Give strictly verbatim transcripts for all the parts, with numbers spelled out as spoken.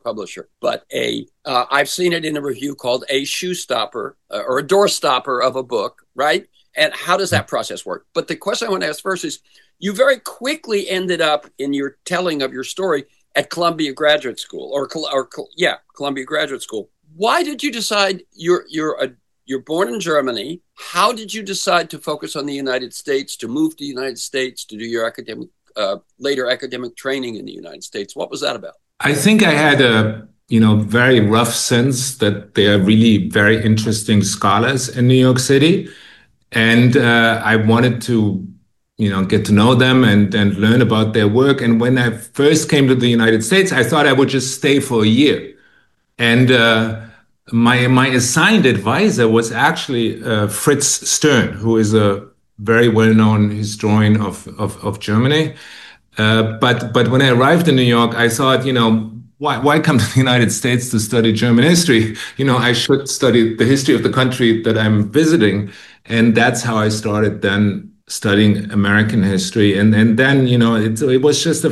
publisher, but a uh, I've seen it in a review called a shoe stopper uh, or a door stopper of a book, right? And how does that process work? But the question I want to ask first is, you very quickly ended up in your telling of your story at Columbia Graduate School, or, or yeah, Columbia Graduate School. Why did you decide you're you're a You're born in Germany? How did you decide to focus on the United States, to move to the United States, to do your academic, uh, later academic training in the United States? What was that about? I think I had a, you know, very rough sense that they are really very interesting scholars in New York City. And uh, I wanted to, you know, get to know them and, and learn about their work. And when I first came to the United States, I thought I would just stay for a year. And, uh, My my assigned advisor was actually uh, Fritz Stern, who is a very well-known historian of of, of Germany. Uh, but but when I arrived in New York, I thought, you know, why why come to the United States to study German history? You know, I should study the history of the country that I'm visiting, and that's how I started then studying American history. And and then, you know, it it was just a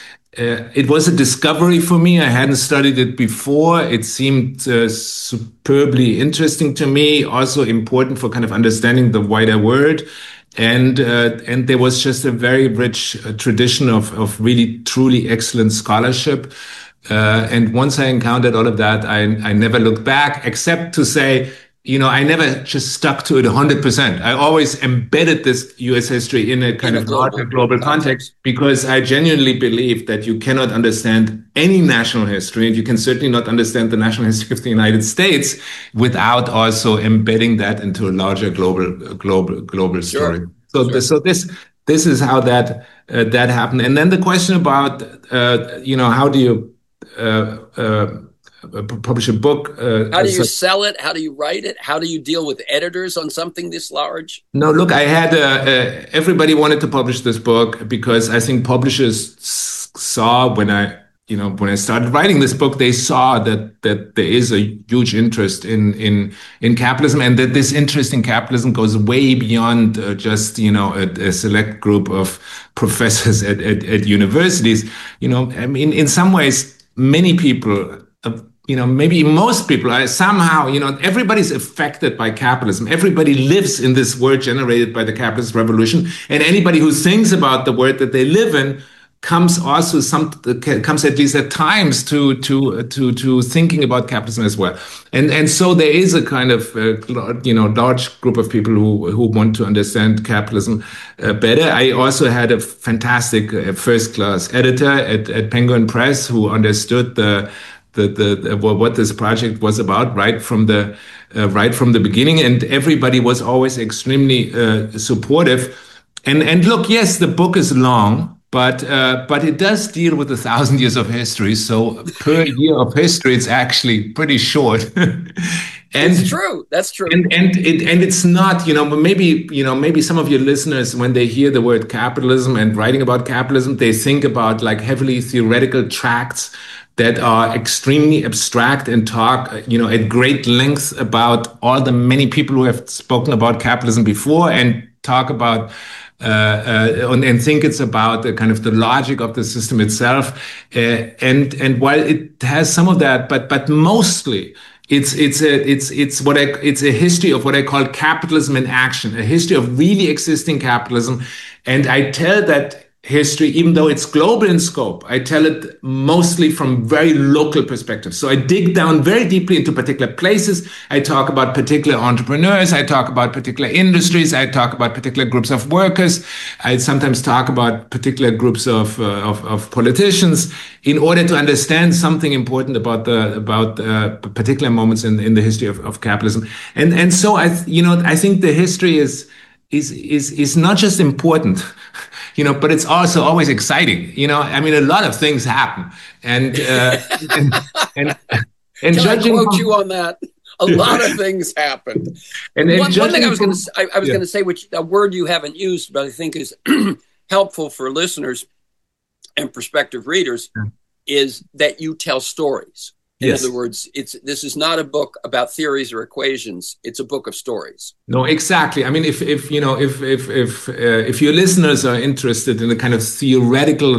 Uh, it was a discovery for me. I hadn't studied it before. It seemed uh, superbly interesting to me, also important for kind of understanding the wider world. And uh, and there was just a very rich uh, tradition of, of really, truly excellent scholarship. Uh, and once I encountered all of that, I, I never looked back, except to say, you know, I never just stuck to it one hundred percent. I always embedded this U S history in a kind in of larger global context, context because I genuinely believe that you cannot understand any national history, and you can certainly not understand the national history of the United States without also embedding that into a larger global global global story. Sure. So, sure. This, so this this is how that uh, that happened. And then the question about uh, you know, how do you uh, uh, publish a book. Uh, How do you sell it? How do you write it? How do you deal with editors on something this large? No, look, I had, uh, uh, everybody wanted to publish this book because I think publishers saw when I, you know, when I started writing this book, they saw that, that there is a huge interest in, in, in capitalism, and that this interest in capitalism goes way beyond uh, just, you know, a, a select group of professors at, at, at universities. You know, I mean, in some ways, many people, uh, you know, maybe most people are somehow, you know, everybody's affected by capitalism. Everybody lives in this world generated by the capitalist revolution. And anybody who thinks about the world that they live in comes also some comes at least at times to to to to thinking about capitalism as well. And and so there is a kind of uh, you know, large group of people who who want to understand capitalism uh, better. I also had a fantastic uh, first class editor at at Penguin Press who understood the The, the, the what this project was about right from the uh, right from the beginning, and everybody was always extremely uh, supportive. And and look, yes, the book is long, but uh, but it does deal with a thousand years of history. So per year of history, it's actually pretty short. And it's true. That's true. And and it and it's not, you know, maybe, you know, maybe some of your listeners, when they hear the word capitalism and writing about capitalism, they think about like heavily theoretical tracts that are extremely abstract and talk, you know, at great length about all the many people who have spoken about capitalism before, and talk about uh, uh, and, and think it's about the kind of the logic of the system itself. Uh, and and while it has some of that, but but mostly it's it's a it's it's what I it's a history of what I call capitalism in action, a history of really existing capitalism. And I tell that history, even though it's global in scope, I tell it mostly from very local perspectives. So I dig down very deeply into particular places. I talk about particular entrepreneurs. I talk about particular industries. I talk about particular groups of workers. I sometimes talk about particular groups of uh, of, of politicians in order to understand something important about the about uh, particular moments in in the history of, of capitalism. And and so I you know I think the history is is is is not just important, you know, but it's also always exciting. You know, I mean, a lot of things happen, and uh, and and, and Can judging I quote from, you on that? A lot of things happened. And, and one, one thing I was going to I, I was yeah. going to say, which a word you haven't used, but I think is helpful for listeners and prospective readers, yeah. is that you tell stories. In yes. other words, it's this is not a book about theories or equations. It's a book of stories. No, exactly. I mean, if if you know, if if if uh, if your listeners are interested in a kind of theoretical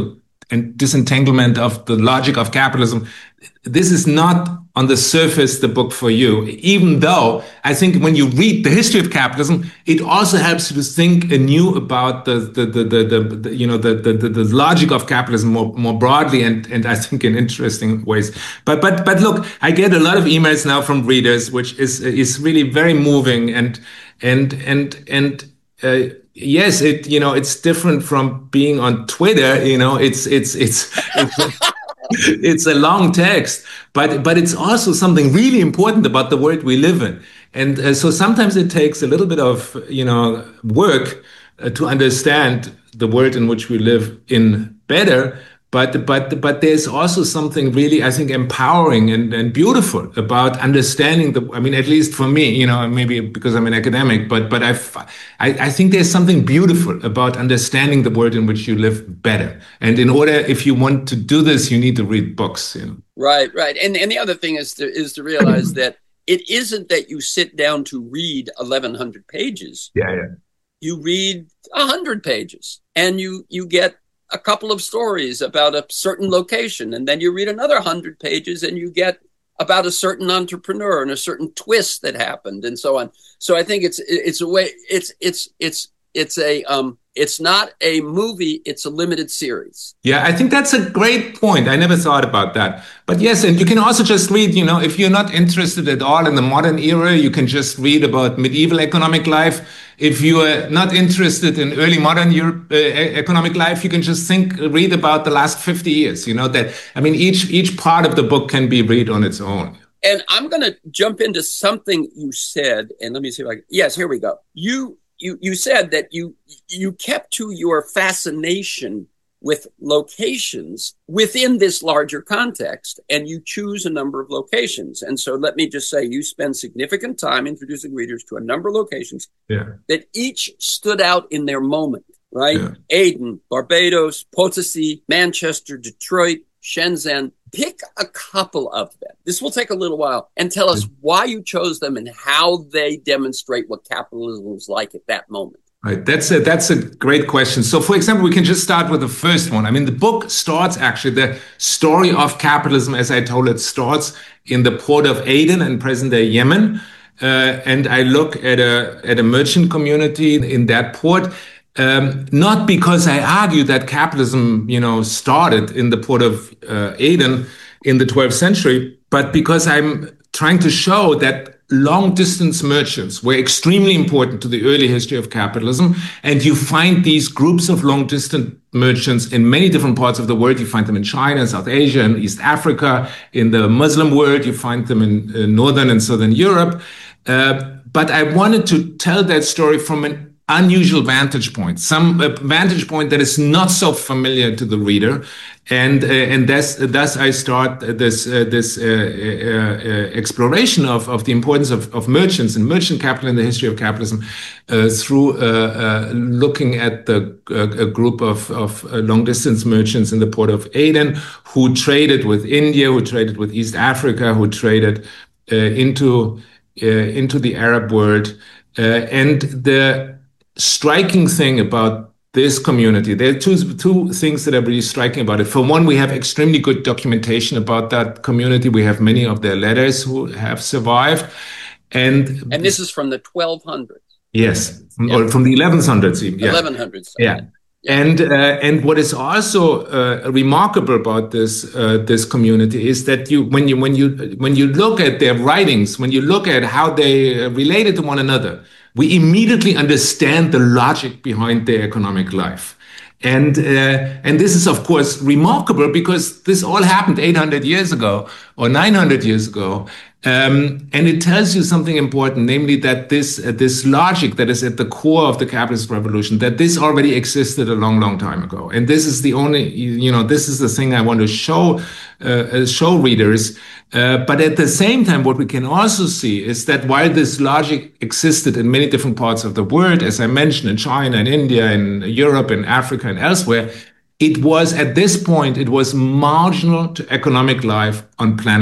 and disentanglement of the logic of capitalism, this is not on the surface the book for you, even though I think when you read the history of capitalism, it also helps you to think anew about the the the, the, the, the you know the, the the logic of capitalism more more broadly, and and I think in interesting ways. But but but look, I get a lot of emails now from readers, which is is really very moving, and and and and uh, yes, it you know it's different from being on Twitter. You know, it's it's it's. it's It's a long text, but but it's also something really important about the world we live in, and uh, so sometimes it takes a little bit of you know work uh, to understand the world in which we live in better. But but but there's also something really, I think, empowering and, and beautiful about understanding the. I mean, at least for me, you know, maybe because I'm an academic, but but I've, I I think there's something beautiful about understanding the world in which you live better. And in order, if you want to do this, you need to read books. You know. Right, right. And and the other thing is to is to realize that it isn't that you sit down to read eleven hundred pages. Yeah, yeah. You read a hundred pages, and you you get a couple of stories about a certain location, and then you read another hundred pages and you get about a certain entrepreneur and a certain twist that happened and so on. So I think it's it's a way it's it's it's it's a um it's not a movie, it's a limited series. Yeah, I think that's a great point. I never thought about that. But yes, and you can also just read, you know, if you're not interested at all in the modern era, you can just read about medieval economic life. If you are not interested in early modern Europe uh, economic life, you can just think, read about the last fifty years. You know that, I mean, each each part of the book can be read on its own. And I'm going to jump into something you said, and let me see if I can. Yes, here we go. You you you said that you you kept to your fascination with locations within this larger context, and you choose a number of locations. And so let me just say, you spend significant time introducing readers to a number of locations yeah. that each stood out in their moment, right? Yeah. Aden, Barbados, Potosi, Manchester, Detroit, Shenzhen. Pick a couple of them. This will take a little while, and tell us why you chose them and how they demonstrate what capitalism was like at that moment. Right. That's a, that's a great question. So, for example, we can just start with the first one. I mean, the book starts actually, the story of capitalism, as I told it, starts in the port of Aden in present-day Yemen. Uh, and I look at a at a merchant community in that port, um, not because I argue that capitalism, you know, started in the port of uh, Aden in the twelfth century, but because I'm trying to show that long-distance merchants were extremely important to the early history of capitalism. And you find these groups of long-distance merchants in many different parts of the world. You find them in China, South Asia, and East Africa. In the Muslim world, you find them in uh, Northern and Southern Europe. Uh, but I wanted to tell that story from an unusual vantage point, some uh, vantage point that is not so familiar to the reader, and uh, and thus thus I start this uh, this uh, uh, uh, exploration of of the importance of, of merchants and merchant capital in the history of capitalism uh, through uh, uh, looking at the uh, a group of of uh, long distance merchants in the port of Aden who traded with India, who traded with East Africa, who traded uh, into uh, into the Arab world, uh, and the striking thing about this community, there are two, two things that are really striking about it. For one, we have extremely good documentation about that community. We have many of their letters who have survived. And and this is from the twelve hundreds. Yes, yeah. Or from the eleven hundreds even. Yeah. eleven hundreds. Yeah. Yeah. And uh, and what is also uh, remarkable about this uh, this community is that you when you when you when you look at their writings, when you look at how they related to one another, we immediately understand the logic behind their economic life. And uh, and this is, of course, remarkable because this all happened eight hundred years ago or nine hundred years ago. Um, and it tells you something important, namely that this uh, this logic that is at the core of the capitalist revolution, that this already existed a long, long time ago. And this is the only, you know, this is the thing I want to show uh, show readers. Uh, but at the same time, what we can also see is that while this logic existed in many different parts of the world, as I mentioned, in China, in India, in Europe, in Africa, and elsewhere, it was at this point, it was marginal to economic life on planet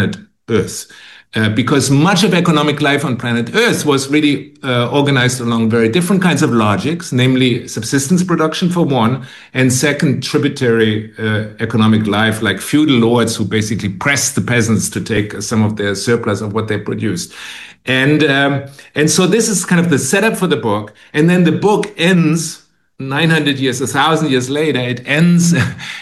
Earth. Uh, because much of economic life on planet Earth was really uh, organized along very different kinds of logics, namely subsistence production for one, and second, tributary uh, economic life, like feudal lords who basically pressed the peasants to take some of their surplus of what they produced. And um, and so this is kind of the setup for the book. And then the book ends nine hundred years, a thousand years later. It ends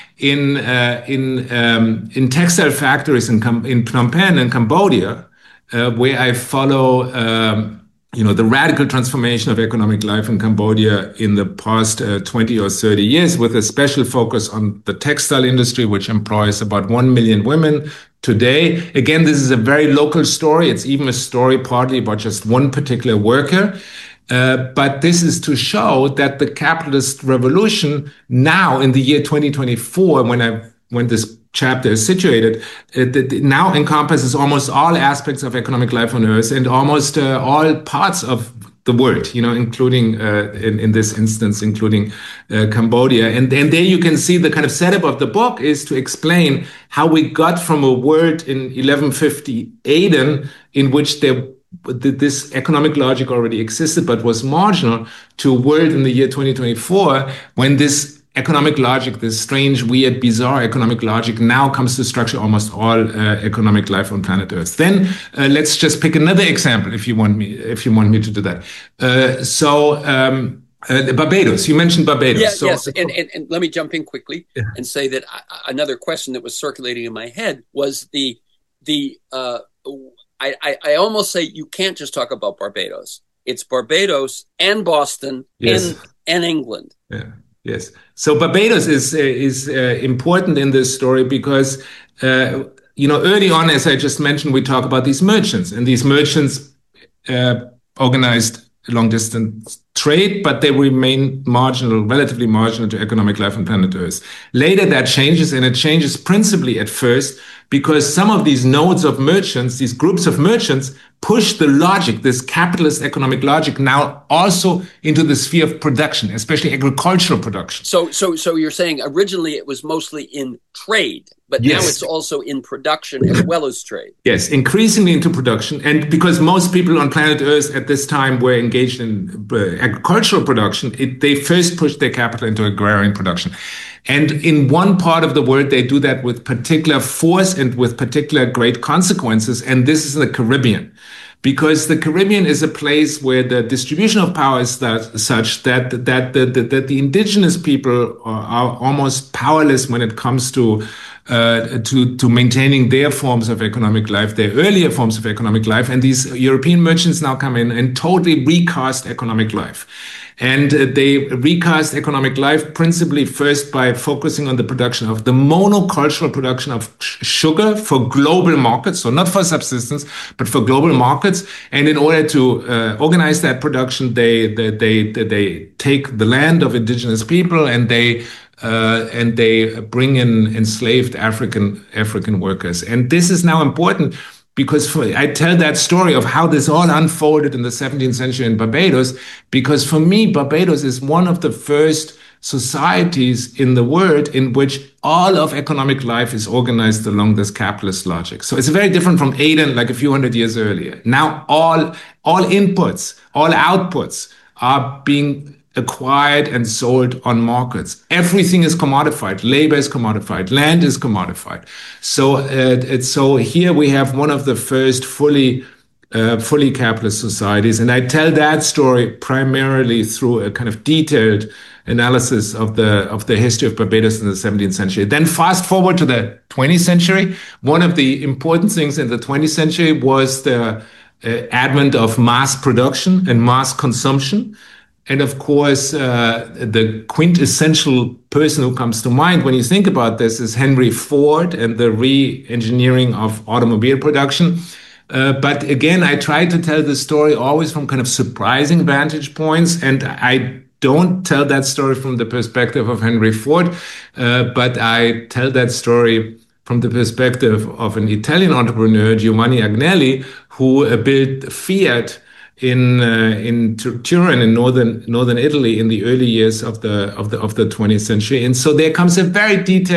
in uh, in um, in textile factories in Cam- in Phnom Penh in Cambodia, uh, where I follow um, you know the radical transformation of economic life in Cambodia in the past uh, twenty or thirty years, with a special focus on the textile industry, which employs about one million women today. Again, this is a very local story. It's even a story partly about just one particular worker. Uh, but this is to show that the capitalist revolution now in the year twenty twenty-four, when I when this chapter is situated, it, it now encompasses almost all aspects of economic life on Earth and almost uh, all parts of the world, you know, including uh, in, in this instance, including uh, Cambodia. And, and there you can see the kind of setup of the book is to explain how we got from a world in eleven fifty Aden in which there this economic logic already existed but was marginal, to a world in the year twenty twenty-four when this economic logic, this strange, weird, bizarre economic logic now comes to structure almost all uh, economic life on planet Earth. Then uh, let's just pick another example if you want me if you want me to do that. Uh, so um, uh, Barbados, you mentioned Barbados. Yeah, so, yes, and, and, and let me jump in quickly yeah. and say that I, another question that was circulating in my head was the the uh, I, I, I almost say you can't just talk about Barbados. It's Barbados and Boston yes. and, and England. Yeah. Yes. So Barbados is uh, is uh, important in this story because, uh, you know, early on, as I just mentioned, we talk about these merchants, and these merchants uh, organized long distance trade, but they remain marginal, relatively marginal to economic life on planet Earth. Later that changes, and it changes principally at first because some of these nodes of merchants, these groups of merchants, push the logic, this capitalist economic logic, now also into the sphere of production, especially agricultural production. So, so, so you're saying originally it was mostly in trade, but yes. now it's also in production as well as trade. Yes, increasingly into production, and because most people on planet Earth at this time were engaged in uh, agricultural production, it, they first pushed their capital into agrarian production. And in one part of the world, they do that with particular force and with particular great consequences. And this is the Caribbean, because the Caribbean is a place where the distribution of power is that, such that, that, that, that, that the indigenous people are, are almost powerless when it comes to Uh, to, to maintaining their forms of economic life, their earlier forms of economic life. And these European merchants now come in and totally recast economic life. And uh, they recast economic life principally first by focusing on the production of the monocultural production of sh- sugar for global markets. So not for subsistence, but for global markets. And in order to uh, organize that production, they, they, they, they take the land of indigenous people and they Uh, and they bring in enslaved African African workers. And this is now important because for, I tell that story of how this all unfolded in the seventeenth century in Barbados, because for me, Barbados is one of the first societies in the world in which all of economic life is organized along this capitalist logic. So it's very different from Aden, like a few hundred years earlier. Now all, all inputs, all outputs are being acquired and sold on markets. Everything is commodified. Labor is commodified. Land is commodified. So, uh, it's, so here we have one of the first fully, uh, fully capitalist societies. And I tell that story primarily through a kind of detailed analysis of the, of the history of Barbados in the seventeenth century. Then fast forward to the twentieth century. One of the important things in the twentieth century was the uh, advent of mass production and mass consumption. And of course, uh, the quintessential person who comes to mind when you think about this is Henry Ford and the re-engineering of automobile production. Uh, but again, I try to tell the story always from kind of surprising vantage points. And I don't tell that story from the perspective of Henry Ford, uh, but I tell that story from the perspective of an Italian entrepreneur, Giovanni Agnelli, who uh, built Fiat in uh, in Turin in northern northern Italy in the early years of the of the of the twentieth century. And so there comes a very detailed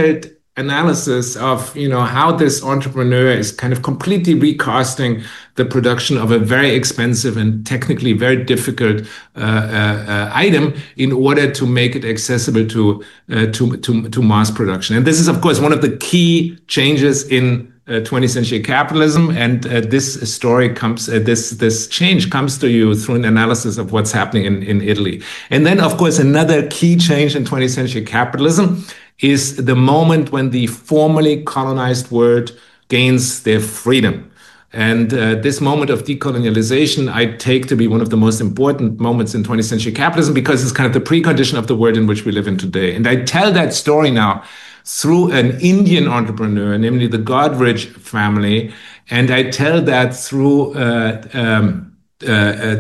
analysis of, you know, how this entrepreneur is kind of completely recasting the production of a very expensive and technically very difficult uh, uh, uh, item in order to make it accessible to, uh, to to to mass production. And this is, of course, one of the key changes in Uh, twentieth century capitalism, and uh, this story comes, uh, this this change comes to you through an analysis of what's happening in, in Italy. And then, of course, another key change in twentieth century capitalism is the moment when the formerly colonized world gains their freedom. And uh, this moment of decolonialization I take to be one of the most important moments in twentieth century capitalism, because it's kind of the precondition of the world in which we live in today. And I tell that story now through an Indian entrepreneur, namely the Godrej family. And I tell that through uh, um, uh,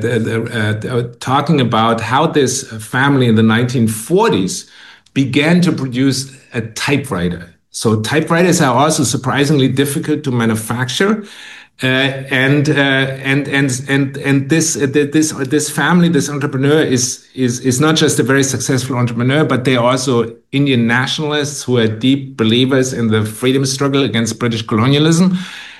uh, uh, talking about how this family in the nineteen forties began to produce a typewriter. So typewriters are also surprisingly difficult to manufacture. Uh, and uh, and and and and this uh, this this family, this entrepreneur is is is not just a very successful entrepreneur, but they are also Indian nationalists who are deep believers in the freedom struggle against British colonialism,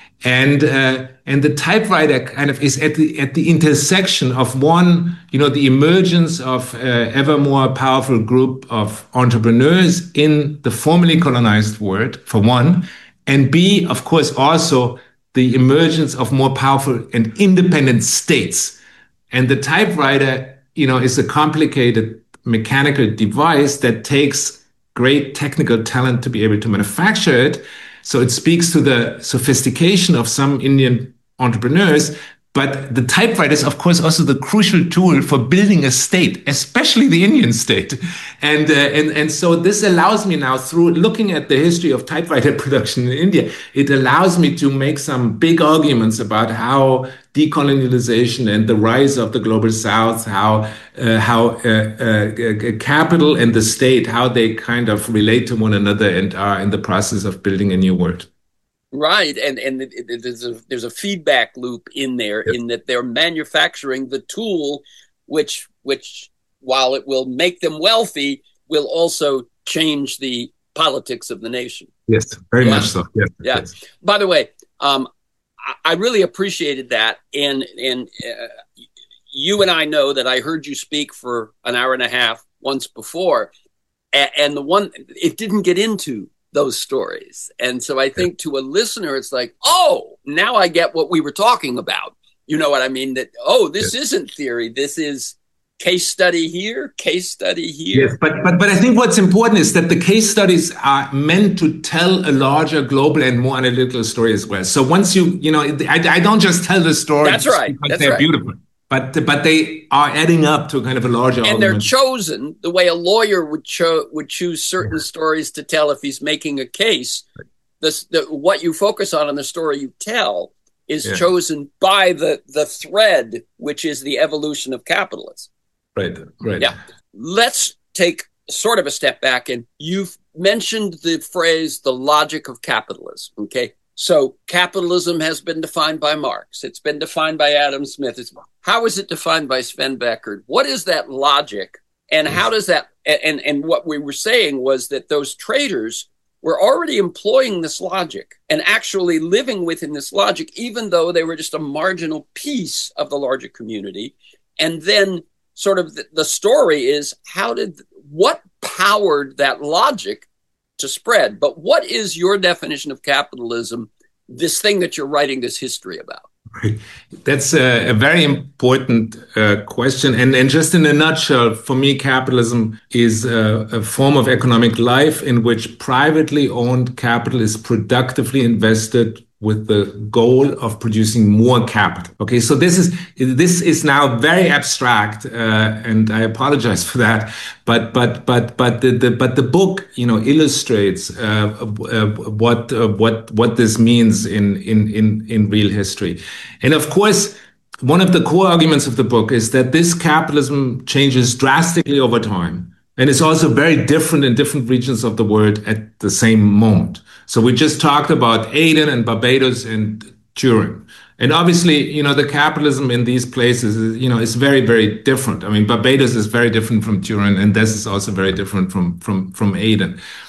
and uh, and the typewriter kind of is at the at the intersection of, one, you know, the emergence of uh, ever more powerful group of entrepreneurs in the formerly colonized world, for one, and B, of course, also the emergence of more powerful and independent states. And the typewriter, you know, is a complicated mechanical device that takes great technical talent to be able to manufacture it. So it speaks to the sophistication of some Indian entrepreneurs. But the typewriter is, of course, also the crucial tool for building a state, especially the Indian state. And, uh, and, and so this allows me now, through looking at the history of typewriter production in India, it allows me to make some big arguments about how decolonialization and the rise of the global South, how uh, how uh, uh, capital and the state, how they kind of relate to one another and are in the process of building a new world. Right, and and there's a there's a feedback loop in there, yep. in that they're manufacturing the tool, which which while it will make them wealthy, will also change the politics of the nation. Yes, very yeah. much so. Yes, yeah. Yes. By the way, um, I, I really appreciated that, and and uh, you and I know that I heard you speak for an hour and a half once before, and, and the one it didn't get into those stories. And so I think to a listener, it's like, oh, now I get what we were talking about. You know what I mean? That, oh, this yes. isn't theory. This is case study here, case study here. Yes, but, but, but I think what's important is that the case studies are meant to tell a larger global and more analytical story as well. So once you, you know, I, I don't just tell the story. That's right. Because That's they're right. beautiful. But but they are adding up to kind of a larger and argument. They're chosen the way a lawyer would cho- would choose certain stories to tell if he's making a case. This the, what you focus on in the story you tell is yeah. chosen by the the thread, which is the evolution of capitalism. Right, right. Yeah. Let's take sort of a step back, and you've mentioned the phrase "the logic of capitalism." Okay. So capitalism has been defined by Marx. It's been defined by Adam Smith. It's, how is it defined by Sven Beckert? What is that logic? And how does that, and, and what we were saying was that those traders were already employing this logic and actually living within this logic, even though they were just a marginal piece of the larger community. And then sort of the, the story is, how did, what powered that logic to spread? But what is your definition of capitalism, this thing that you're writing this history about? Right. That's a, a very important uh, question. And, and just in a nutshell, for me, capitalism is a, a form of economic life in which privately owned capital is productively invested with the goal of producing more capital. Okay, so this is this is now very abstract, uh, and I apologize for that. But but but but the, the but the book, you know, illustrates uh, uh, what uh, what what this means in in in in real history. And of course, one of the core arguments of the book is that this capitalism changes drastically over time. And it's also very different in different regions of the world at the same moment. So we just talked about Aden and Barbados and Turin. And obviously, you know, the capitalism in these places, is, you know, is very, very different. I mean, Barbados is very different from Turin, and this is also very different from, from, from Aden.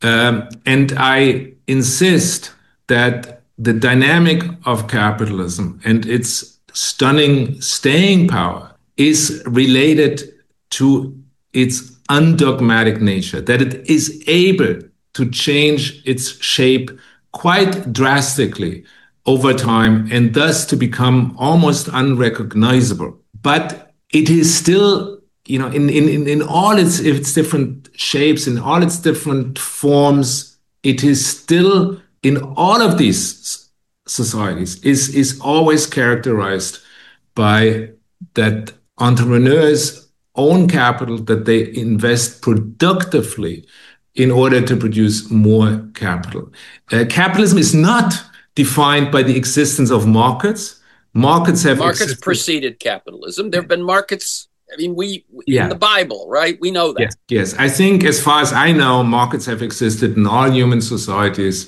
Um, and I insist that the dynamic of capitalism and its stunning staying power is related to its undogmatic nature, that it is able to change its shape quite drastically over time and thus to become almost unrecognizable. But it is still, you know, in, in, in all its, its different shapes, in all its different forms, it is still in all of these societies is, is always characterized by that entrepreneurs own capital that they invest productively in order to produce more capital. Uh, capitalism is not defined by the existence of markets. Markets have markets existed. Preceded capitalism. There have been markets. I mean, we yeah. in the Bible, right? We know that. Yes. yes, I think as far as I know, markets have existed in all human societies.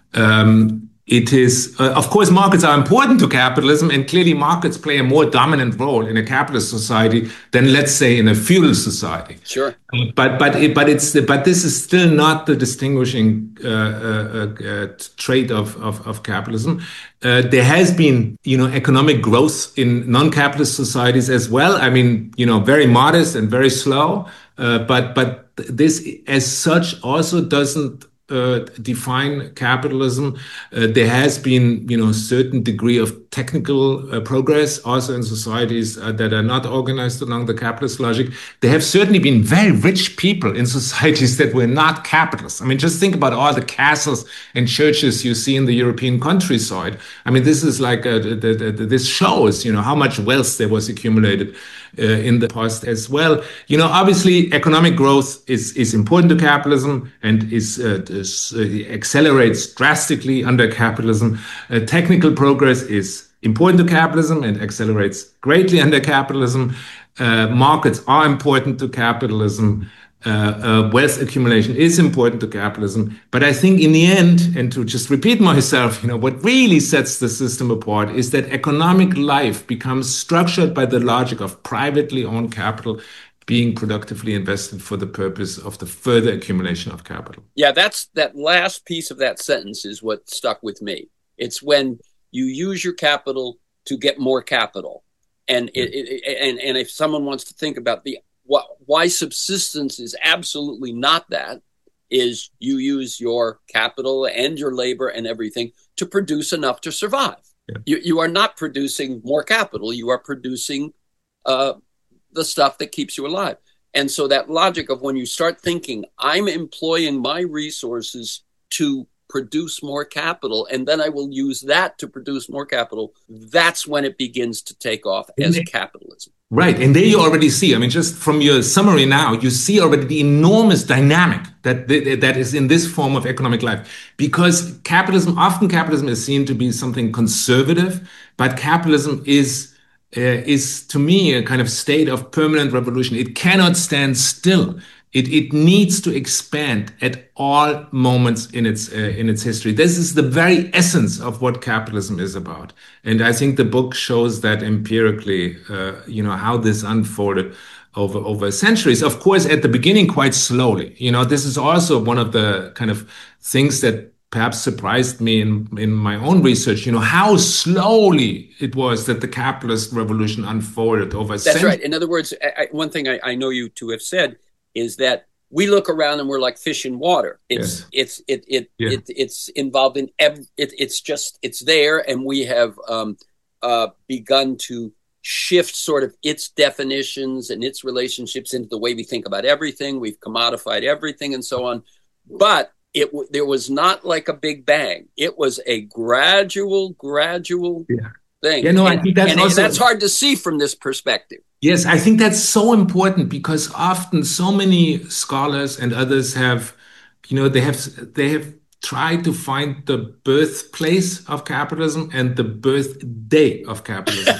Um, It is, uh, of course, markets are important to capitalism, and clearly markets play a more dominant role in a capitalist society than, let's say, in a feudal society. Sure. Uh, but but it, but it's but this is still not the distinguishing uh, uh, uh, trait of of, of capitalism. Uh, there has been, you know, economic growth in non-capitalist societies as well. I mean, you know, very modest and very slow. Uh, but but this, as such, also doesn't Uh, define capitalism. Uh, there has been, you know, certain degree of technical uh, progress also in societies uh, that are not organized along the capitalist logic. There have certainly been very rich people in societies that were not capitalists. I mean, just think about all the castles and churches you see in the European countryside. I mean, this is like, a, the, the, the, this shows, you know, how much wealth there was accumulated uh, in the past as well. You know, obviously economic growth is, is important to capitalism and is uh, Uh, accelerates drastically under capitalism. Uh, technical progress is important to capitalism and accelerates greatly under capitalism. Uh, markets are important to capitalism. Uh, uh, wealth accumulation is important to capitalism. But I think in the end, and to just repeat myself, you know, what really sets the system apart is that economic life becomes structured by the logic of privately owned capital being productively invested for the purpose of the further accumulation of capital. Yeah, that's that last piece of that sentence is what stuck with me. It's when you use your capital to get more capital. And it, it, and, and if someone wants to think about the wh- why subsistence is absolutely not that, is you use your capital and your labor and everything to produce enough to survive. Yeah. You, you are not producing more capital. You are producing uh, the stuff that keeps you alive. And so that logic of when you start thinking, I'm employing my resources to produce more capital, and then I will use that to produce more capital, that's when it begins to take off as capitalism. Right. And there you already see, I mean, just from your summary now, you see already the enormous dynamic that that is in this form of economic life. Because capitalism, often capitalism is seen to be something conservative, but capitalism is Uh, is to me a kind of state of permanent revolution. It cannot stand still. It it needs to expand at all moments in its uh, in its history. This is the very essence of what capitalism is about. And I think the book shows that empirically, uh, you know, how this unfolded over over centuries. Of course, at the beginning, quite slowly. You know, this is also one of the kind of things that perhaps surprised me in, in my own research, you know, how slowly it was that the capitalist revolution unfolded over That's centuries. Right. In other words, I, one thing I, I know you to have said is that we look around and we're like fish in water. It's yes. it's it it, yeah. it it's involved in every, it, it's just it's there, and we have um, uh, begun to shift sort of its definitions and its relationships into the way we think about everything. We've commodified everything and so on, but It there was not like a big bang. It was a gradual, gradual yeah. thing. Yeah, no, and, I think that's and also that's hard to see from this perspective. Yes, I think that's so important because often so many scholars and others have, you know, they have they have tried to find the birthplace of capitalism and the birthday of capitalism.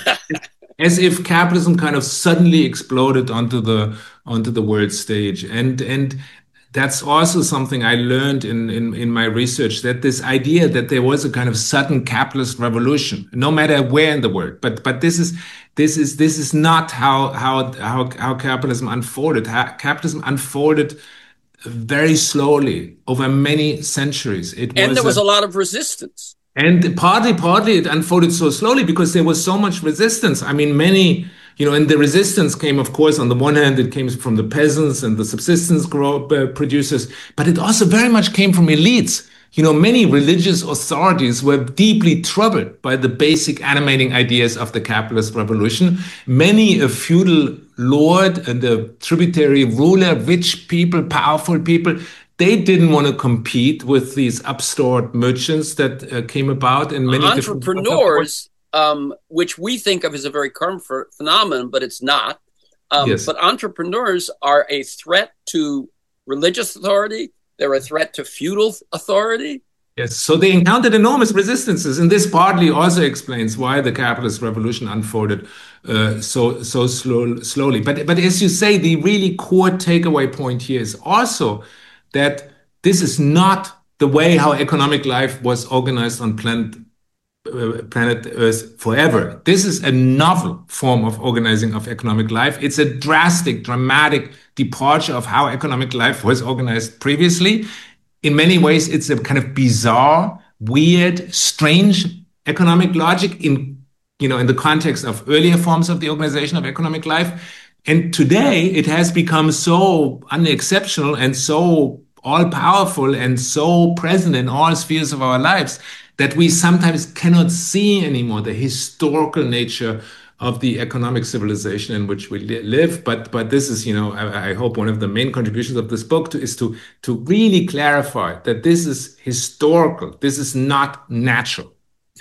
As if capitalism kind of suddenly exploded onto the onto the world stage, and and. That's also something I learned in, in, in my research, that this idea that there was a kind of sudden capitalist revolution, no matter where in the world. But but this is this is this is not how how how, how capitalism unfolded. How capitalism unfolded very slowly over many centuries. It And was there was a a lot of resistance. And partly, partly it unfolded so slowly because there was so much resistance. I mean, many, you know, and the resistance came, of course, on the one hand, it came from the peasants and the subsistence grow, uh, producers, but it also very much came from elites. You know, many religious authorities were deeply troubled by the basic animating ideas of the capitalist revolution. Many a feudal lord and a tributary ruler, rich people, powerful people, they didn't want to compete with these upstart merchants that uh, came about in many different entrepreneurs, um, which we think of as a very current phenomenon, but it's not. Um, yes. But entrepreneurs are a threat to religious authority. They're a threat to feudal authority. Yes, so they encountered enormous resistances, and this partly also explains why the capitalist revolution unfolded uh, so so slow, slowly. But but as you say, the really core takeaway point here is also that this is not the way how economic life was organized on planet uh, planet Earth forever. This is a novel form of organizing of economic life. It's a drastic, dramatic departure of how economic life was organized previously. In many ways, it's a kind of bizarre, weird, strange economic logic in, you know, in the context of earlier forms of the organization of economic life. And today it has become so unexceptional and so all-powerful and so present in all spheres of our lives that we sometimes cannot see anymore the historical nature of the economic civilization in which we li- live. But but this is, you know, I, I hope one of the main contributions of this book to, is to to really clarify that this is historical. This is not natural.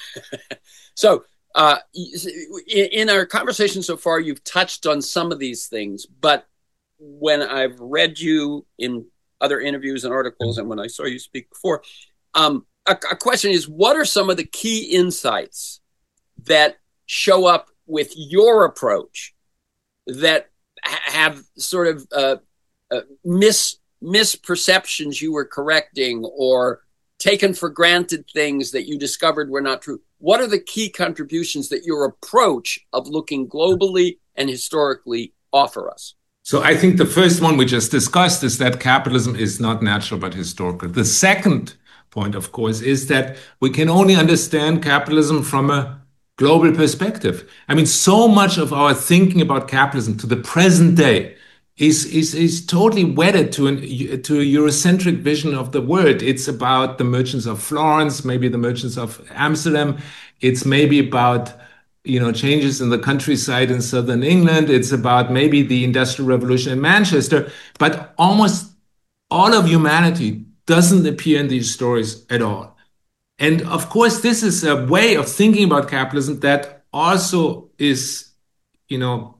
So uh, in, in our conversation so far, you've touched on some of these things, but when I've read you in other interviews and articles, and when I saw you speak before, um, a, a question is, what are some of the key insights that show up with your approach that have sort of uh, uh, mis misperceptions you were correcting, or taken for granted things that you discovered were not true? What are the key contributions that your approach of looking globally and historically offer us? So I think the first one we just discussed is that capitalism is not natural but historical. The second point, of course, is that we can only understand capitalism from a global perspective. I mean, so much of our thinking about capitalism to the present day is is is totally wedded to an to a Eurocentric vision of the world. It's about the merchants of Florence, maybe the merchants of Amsterdam. It's maybe about, you know, changes in the countryside in southern England. It's about maybe the Industrial Revolution in Manchester. But almost all of humanity doesn't appear in these stories at all. And of course, this is a way of thinking about capitalism that also is, you know,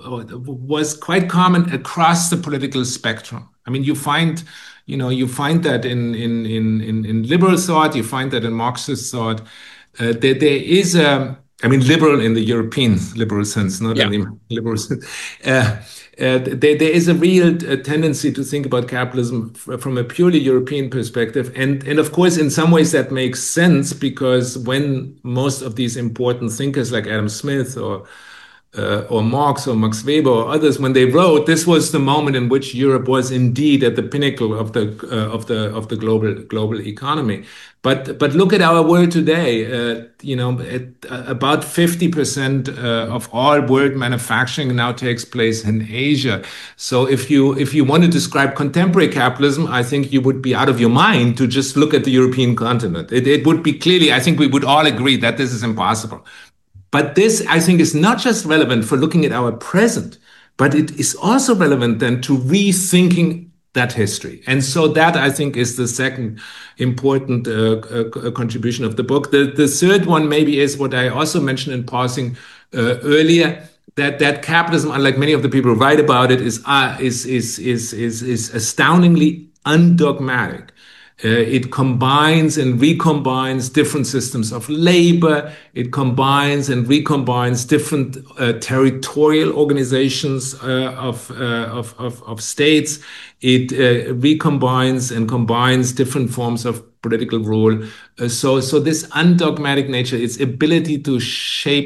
was quite common across the political spectrum. I mean, you find, you know, you find that in in in in liberal thought, you find that in Marxist thought. Uh, there, there is a, I mean, liberal in the European liberal sense, not yeah. in the liberal sense. Uh, uh, there, there is a real uh, tendency to think about capitalism f- from a purely European perspective. And, and of course, in some ways that makes sense, because when most of these important thinkers like Adam Smith or Uh, or Marx or Max Weber or others, when they wrote, this was the moment in which Europe was indeed at the pinnacle of the uh, of the of the global global economy. But but look at our world today. Uh, you know, at, uh, about fifty percent uh, of all world manufacturing now takes place in Asia. So if you if you want to describe contemporary capitalism, I think you would be out of your mind to just look at the European continent. It, it would be clearly, I think we would all agree that this is impossible. But this, I think, is not just relevant for looking at our present, but it is also relevant then to rethinking that history. And so that, I think, is the second important uh, uh, contribution of the book. The, the third one maybe is what I also mentioned in passing uh, earlier, that that capitalism, unlike many of the people who write about it, is uh, is, is, is, is, is astoundingly undogmatic. Uh, it combines and recombines different systems of labor. It combines and recombines different uh, territorial organizations uh, of, uh, of, of of states. It uh, recombines and combines different forms of political rule. Uh, so, so this undogmatic nature, its ability to shape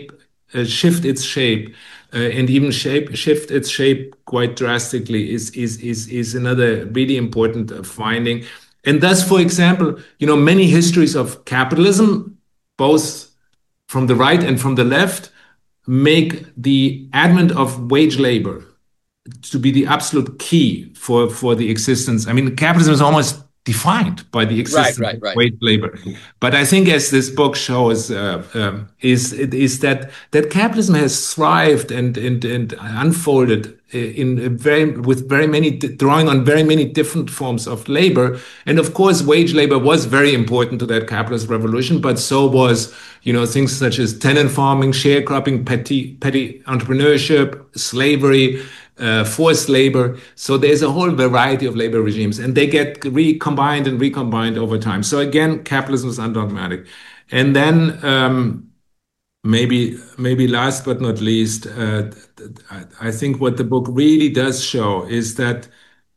uh, shift its shape, uh, and even shape shift its shape quite drastically is is is is another really important uh, finding. And thus, for example, you know, many histories of capitalism, both from the right and from the left, make the advent of wage labor to be the absolute key for for the existence. I mean, capitalism is almost defined by the Right, existence right, of right. wage labor. But I think, as this book shows, uh, um, is is that that capitalism has thrived and and and unfolded in a very with very many drawing on very many different forms of labor. And of course, wage labor was very important to that capitalist revolution. But so was, you know, things such as tenant farming, sharecropping, petty petty entrepreneurship, slavery, uh, forced labor. So there's a whole variety of labor regimes, and they get recombined and recombined over time. So again, capitalism is undogmatic. And then um, maybe maybe last but not least, uh, I think what the book really does show is that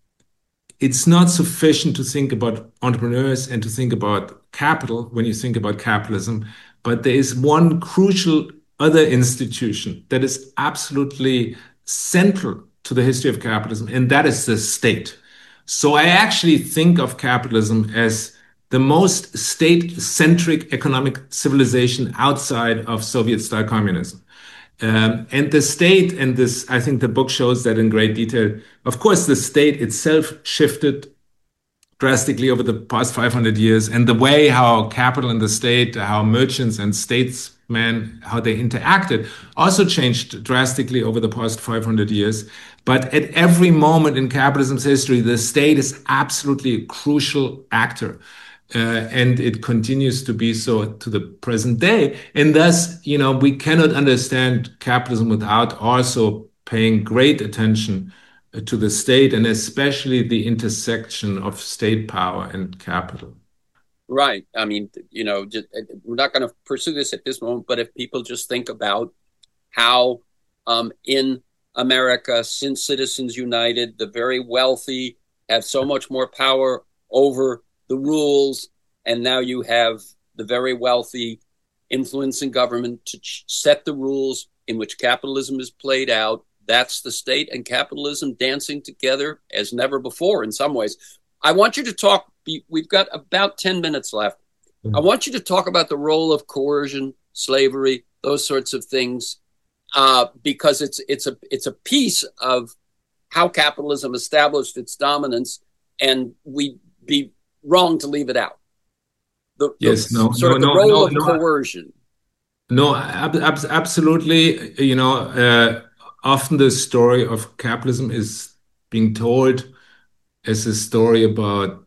it's not sufficient to think about entrepreneurs and to think about capital when you think about capitalism, but there is one crucial other institution that is absolutely central to the history of capitalism, and that is the state. So I actually think of capitalism as the most state-centric economic civilization outside of Soviet-style communism. Um, and the state, and this, I think the book shows that in great detail. Of course, the state itself shifted drastically over the past five hundred years, and the way how capital and the state, how merchants and statesmen, how they interacted, also changed drastically over the past five hundred years. But at every moment in capitalism's history, the state is absolutely a crucial actor. Uh, and it continues to be so to the present day. And thus, you know, we cannot understand capitalism without also paying great attention uh, to the state, and especially the intersection of state power and capital. Right. I mean, you know, just, we're not going to pursue this at this moment, but if people just think about how um, in America, since Citizens United, the very wealthy have so much more power over the rules, and now you have the very wealthy influencing government to ch- set the rules in which capitalism is played out. That's the state and capitalism dancing together as never before in some ways. I want you to talk, we've got about ten minutes left. Mm-hmm. I want you to talk about the role of coercion, slavery, those sorts of things, uh, because it's it's a it's a piece of how capitalism established its dominance, and we'd be wrong to leave it out. The, yes, the, no, sort no, of the no, role no, of no, coercion. No, ab ab absolutely. You know, uh, often the story of capitalism is being told as a story about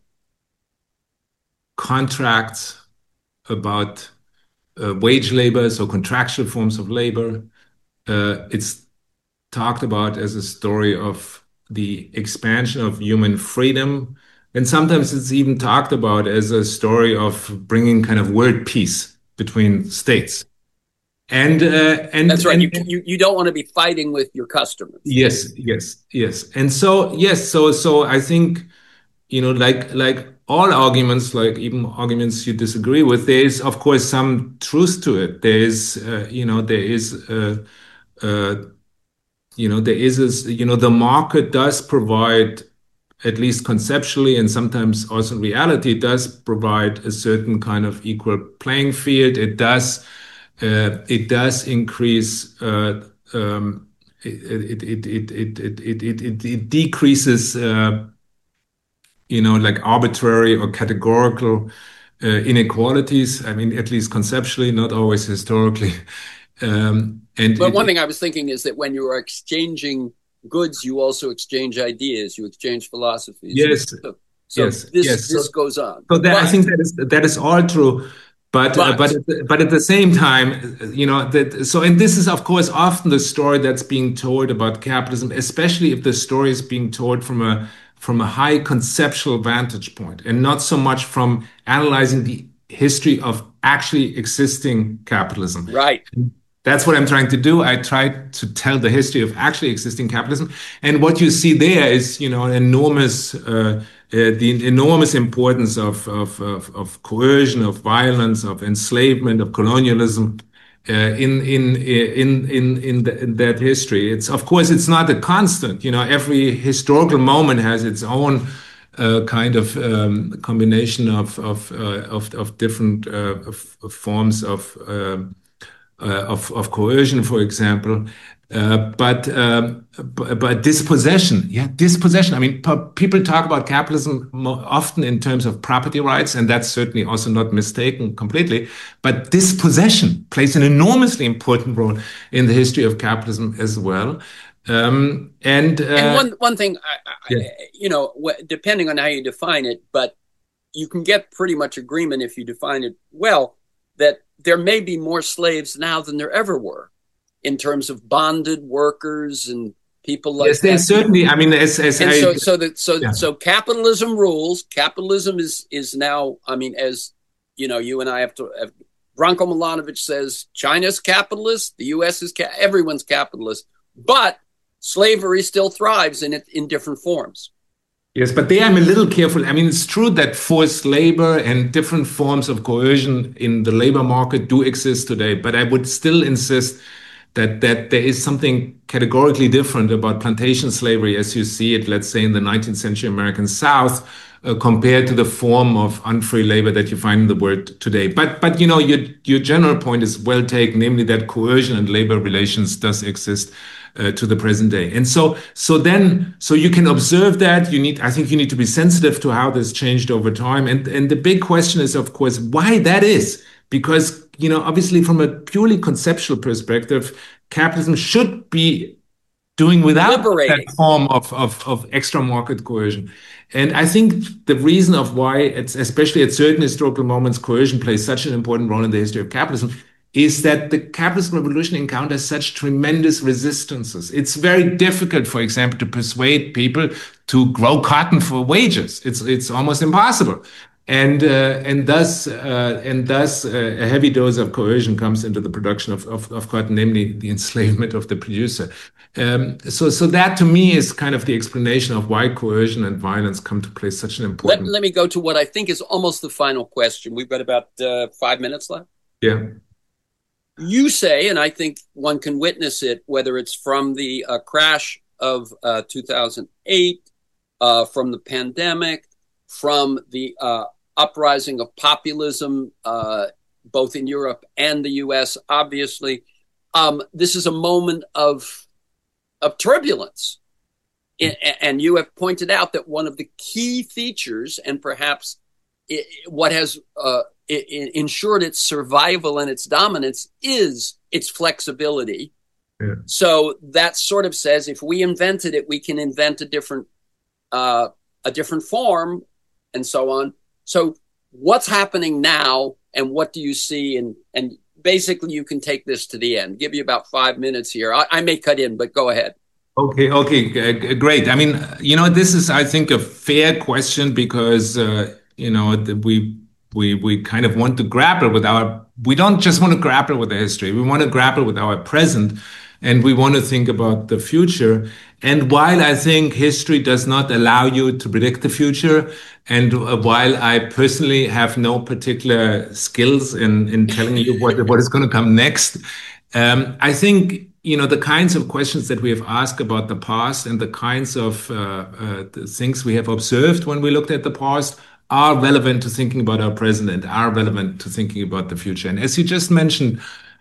contracts, about uh, wage labor, so contractual forms of labor. Uh, it's talked about as a story of the expansion of human freedom. And sometimes it's even talked about as a story of bringing kind of world peace between states. And uh, and that's right. And, you, you you don't want to be fighting with your customers. Yes, yes, yes. And so yes, so so I think, you know, like like all arguments, like even arguments you disagree with, there is of course some truth to it. There is, uh, you know, there is, uh, uh, you know, there is, a, you know, the market does provide, at least conceptually and sometimes also in reality, does provide a certain kind of equal playing field. It does. Uh, it does increase. Uh, um, it, it, it, it, it, it, it, it, it decreases, uh, you know, like arbitrary or categorical uh, inequalities. I mean, at least conceptually, not always historically. Um, and but it, one thing I was thinking is that when you are exchanging goods, you also exchange ideas, you exchange philosophies. Yes, so, so yes, this yes. this so, goes on. So that, but, I think that is that is all true. But but, uh, but at but at the same time, you know that. So and this is of course often the story that's being told about capitalism, especially if the story is being told from a from a high conceptual vantage point and not so much from analyzing the history of actually existing capitalism. Right. That's what I'm trying to do. I try to tell the history of actually existing capitalism, and what you see there is, you know, enormous. Uh, Uh, the enormous importance of, of, of, of coercion, of violence, of enslavement, of colonialism, uh, in in in in in, the, in that history. It's of course it's not a constant. You know, every historical moment has its own uh, kind of um, combination of of uh, of, of different uh, of, of forms of, uh, uh, of of coercion, for example. Uh, but, um, but but dispossession, yeah, dispossession. I mean, people talk about capitalism more often in terms of property rights, and that's certainly also not mistaken completely. But dispossession plays an enormously important role in the history of capitalism as well. Um, and uh, and one one thing, I, yeah. I, you know, depending on how you define it, but you can get pretty much agreement if you define it well that there may be more slaves now than there ever were, in terms of bonded workers and people like yes, that. Yes, certainly. I mean, as, as and I, so so that so yeah. so capitalism rules. Capitalism is is now. I mean, as you know, you and I have to. Have, Branko Milanovic says China's capitalist, the U S is ca- everyone's capitalist, but slavery still thrives in it in different forms. Yes, but there I'm a little careful. I mean, it's true that forced labor and different forms of coercion in the labor market do exist today, but I would still insist that that there is something categorically different about plantation slavery as you see it, let's say, in the nineteenth century American South, uh, compared to the form of unfree labor that you find in the world today. But but you know, your your general point is well taken, namely that coercion and labor relations does exist uh, to the present day. And so so then so you can observe that. You need I think you need to be sensitive to how this changed over time. And and the big question is, of course, why that is. Because, you know, obviously from a purely conceptual perspective, capitalism should be doing without Liberating. that form of, of, of extra market coercion. And I think the reason of why, it's, especially at certain historical moments, coercion plays such an important role in the history of capitalism is that the capitalist revolution encounters such tremendous resistances. It's very difficult, for example, to persuade people to grow cotton for wages. It's, it's almost impossible. And uh, and thus uh, and thus uh, a heavy dose of coercion comes into the production of, of, of cotton, namely the enslavement of the producer. Um, so so that to me is kind of the explanation of why coercion and violence come to play such an important. Let, let me go to what I think is almost the final question. We've got about uh, five minutes left. Yeah. You say, and I think one can witness it, whether it's from the uh, crash of uh, two thousand eight, uh, from the pandemic, from the uh, uprising of populism, uh, both in Europe and the U S, obviously. Um, this is a moment of, of turbulence. Mm. And you have pointed out that one of the key features, and perhaps it, what has uh, it, it ensured its survival and its dominance, is its flexibility. Yeah. So that sort of says, if we invented it, we can invent a different, uh, a different form, and so on. So what's happening now, and what do you see? And and basically, you can take this to the end. Give you about five minutes here. I, I may cut in, but go ahead. Okay, okay, uh, great. I mean, you know, this is, I think, a fair question because, uh, you know, we we we kind of want to grapple with our, we don't just want to grapple with the history. We want to grapple with our present, and we want to think about the future. And while I think history does not allow you to predict the future, and while I personally have no particular skills in, in telling you what, what is going to come next, um, I think, you know, the kinds of questions that we have asked about the past and the kinds of uh, uh, the things we have observed when we looked at the past are relevant to thinking about our present and are relevant to thinking about the future. And as you just mentioned,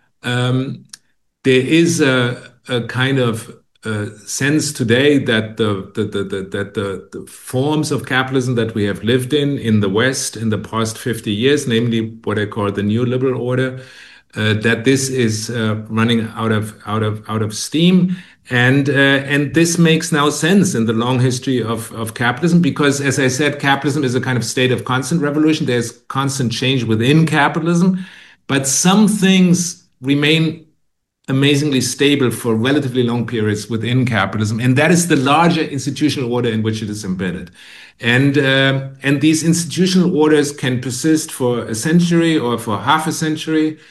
um, there is a, a kind of uh, sense today that the, the, the, the that the, the forms of capitalism that we have lived in in the West in the past fifty years, namely what I call the neoliberal order, uh, that this is uh, running out of out of out of steam, and uh, and this makes now sense in the long history of of capitalism, because, as I said, capitalism is a kind of state of constant revolution. There's constant change within capitalism, but some things remain amazingly stable for relatively long periods within capitalism, and that is the larger institutional order in which it is embedded. And uh, and these institutional orders can persist for a century or for half a century,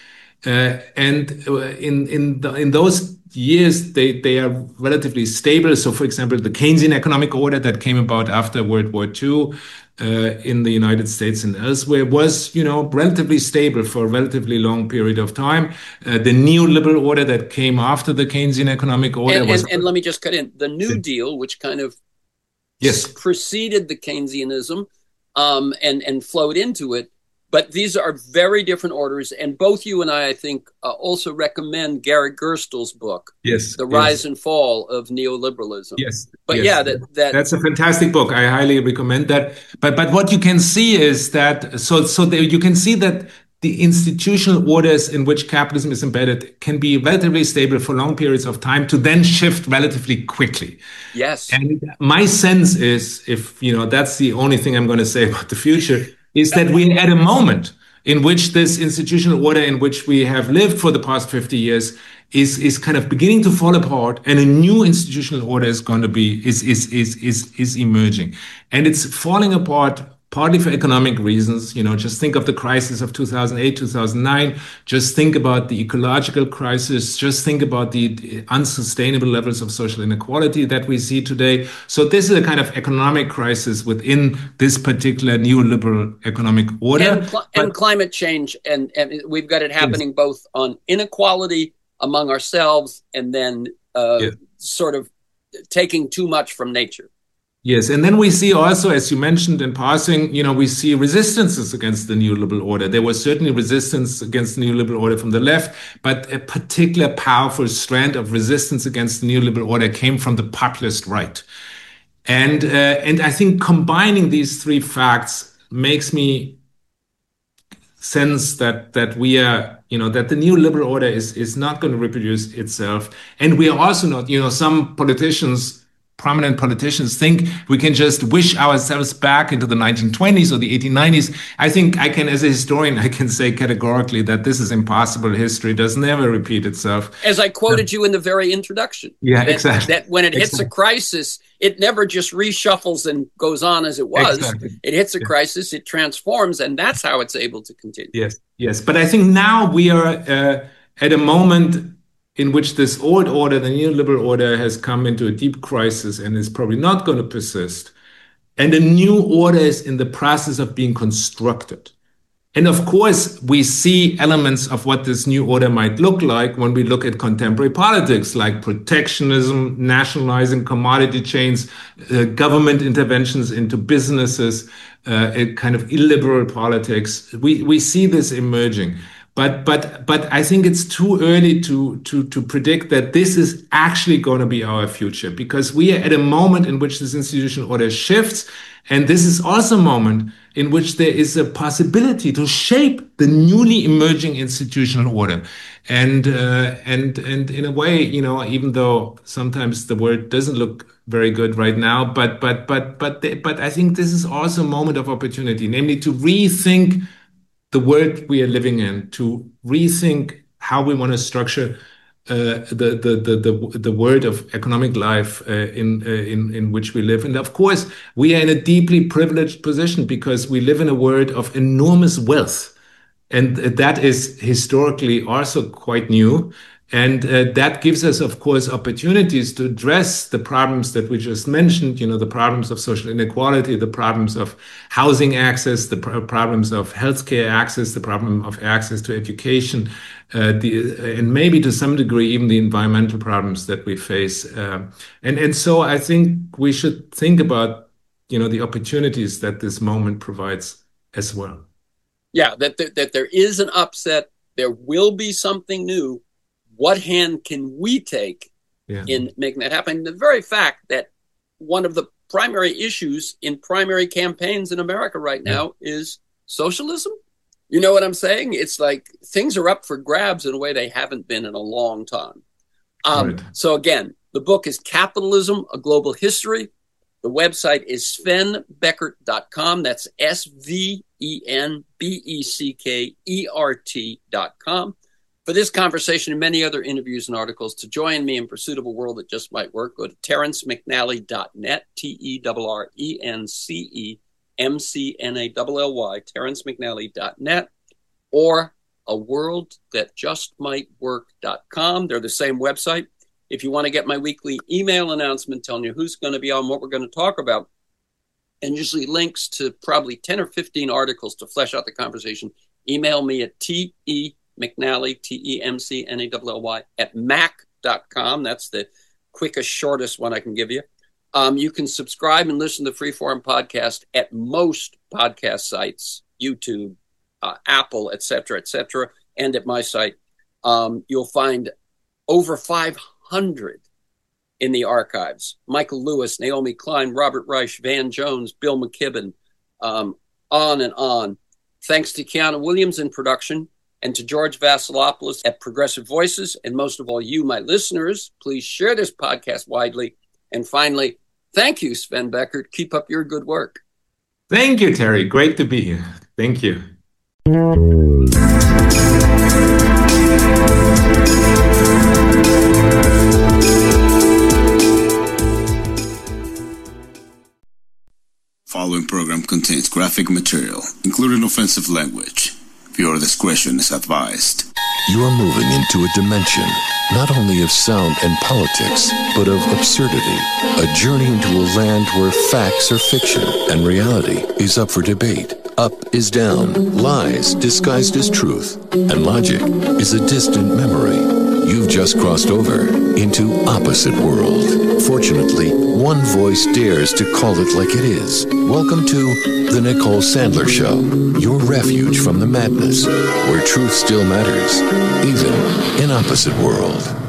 Uh, and uh, in in the, in those years, they they are relatively stable. So, for example, the Keynesian economic order that came about after World War Two uh, in the United States and elsewhere was, you know, relatively stable for a relatively long period of time. Uh, the neoliberal order that came after the Keynesian economic order and, was and and let me just cut in the New Deal, which kind of yes preceded the Keynesianism um, and and flowed into it. But these are very different orders, and both you and I, I think, uh, also recommend Gary Gerstl's book, yes "The yes. Rise and Fall of Neoliberalism." Yes, but yes. yeah, that that that's a fantastic book. I highly recommend that. But but what you can see is that so so there, you can see that the institutional orders in which capitalism is embedded can be relatively stable for long periods of time to then shift relatively quickly. yes, And my sense is, if you know, that's the only thing I'm going to say about the future, is that we're at a moment in which this institutional order in which we have lived for the past fifty years is is kind of beginning to fall apart, and a new institutional order is going to be is is is is is emerging, and it's falling apart partly for economic reasons. You know, just think of the crisis of two thousand eight, two thousand nine. Just think about the ecological crisis. Just think about the unsustainable levels of social inequality that we see today. So this is a kind of economic crisis within this particular neoliberal economic order. And, cl- but, and climate change, and, and we've got it happening yes. both on inequality among ourselves and then uh, yes. sort of taking too much from nature. Yes, and then we see also, as you mentioned in passing, you know, we see resistances against the neoliberal order. There was certainly resistance against the neoliberal order from the left, but a particular powerful strand of resistance against the neoliberal order came from the populist right. And uh, and I think combining these three facts makes me sense that that we are, you know, that the neoliberal order is is not going to reproduce itself, and we are also not, you know, some politicians. Prominent politicians think we can just wish ourselves back into the nineteen twenties or the eighteen nineties. I think I can, as a historian, I can say categorically that this is impossible. History does never repeat itself. As I quoted yeah. you in the very introduction. Yeah, that, exactly. That when it hits exactly. a crisis, it never just reshuffles and goes on as it was. Exactly. It hits a yeah. crisis, it transforms, and that's how it's able to continue. Yes, yes. But I think now we are uh, at a moment in which this old order, the neoliberal order, has come into a deep crisis and is probably not going to persist. And a new order is in the process of being constructed. And of course, we see elements of what this new order might look like when we look at contemporary politics, like protectionism, nationalizing commodity chains, uh, government interventions into businesses, uh, a kind of illiberal politics. We, we see this emerging. But but but I think it's too early to to to predict that this is actually going to be our future, because we are at a moment in which this institutional order shifts, and this is also a moment in which there is a possibility to shape the newly emerging institutional order. And uh, and and in a way, you know, even though sometimes the word doesn't look very good right now, but but but but but I think this is also a moment of opportunity, namely to rethink the world we are living in, to rethink how we want to structure uh, the, the the the the world of economic life uh, in uh, in in which we live. And of course, we are in a deeply privileged position because we live in a world of enormous wealth, and that is historically also quite new. And uh, that gives us, of course, opportunities to address the problems that we just mentioned, you know, the problems of social inequality, the problems of housing access, the pr- problems of healthcare access, the problem of access to education, uh, the, uh, and maybe to some degree, even the environmental problems that we face. Uh, and, and so I think we should think about, you know, the opportunities that this moment provides as well. Yeah, that, that, that there is an upset, there will be something new. What hand can we take yeah. in making that happen? The very fact that one of the primary issues in primary campaigns in America right now yeah. is socialism. You know what I'm saying? It's like things are up for grabs in a way they haven't been in a long time. Um, right. So again, the book is Capitalism, A Global History. The website is sven beckert dot com. That's S V E N B E C K E R T dot com. For this conversation and many other interviews and articles, to join me in pursuit of a world that just might work, go to terrence mcnally dot net, T E R R E N C E M C N A L L Y, terrence mcnally dot net, or a world that just might work dot com. They're the same website. If you want to get my weekly email announcement telling you who's going to be on, what we're going to talk about, and usually links to probably ten or fifteen articles to flesh out the conversation, email me at T E McNally, T E M C N A L L Y, at mac dot com. That's the quickest, shortest one I can give you. Um, you can subscribe and listen to Freeform Podcast at most podcast sites, YouTube, uh, Apple, et cetera, et cetera, and at my site. Um, you'll find over five hundred in the archives. Michael Lewis, Naomi Klein, Robert Reich, Van Jones, Bill McKibben, um, on and on. Thanks to Kiana Williams in production, and to George Vasilopoulos at Progressive Voices, and most of all, you, my listeners, please share this podcast widely. And finally, thank you, Sven Beckert. Keep up your good work. Thank you, Terry. Great to be here. Thank you. Following program contains graphic material, including offensive language. Viewer discretion is advised. You are moving into a dimension, not only of sound and politics, but of absurdity. A journey into a land where facts are fiction and reality is up for debate. Up is down, lies disguised as truth, and logic is a distant memory. You've just crossed over into Opposite World. Fortunately, one voice dares to call it like it is. Welcome to The Nicole Sandler Show, your refuge from the madness, where truth still matters, even in Opposite World.